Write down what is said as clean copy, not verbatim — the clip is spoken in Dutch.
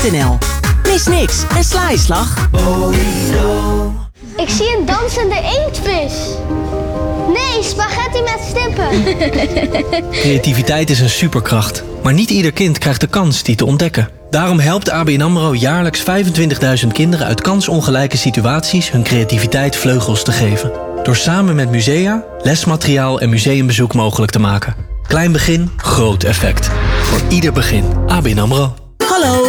ABN.nl. Mis niks en sla je slag. Ik zie een dansende inktvis. Nee, spaghetti met stippen. Creativiteit is een superkracht, maar niet ieder kind krijgt de kans die te ontdekken. Daarom helpt ABN AMRO jaarlijks 25.000 kinderen uit kansongelijke situaties hun creativiteit vleugels te geven. Door samen met musea, lesmateriaal en museumbezoek mogelijk te maken. Klein begin, groot effect. Voor ieder begin. ABN AMRO. Hallo,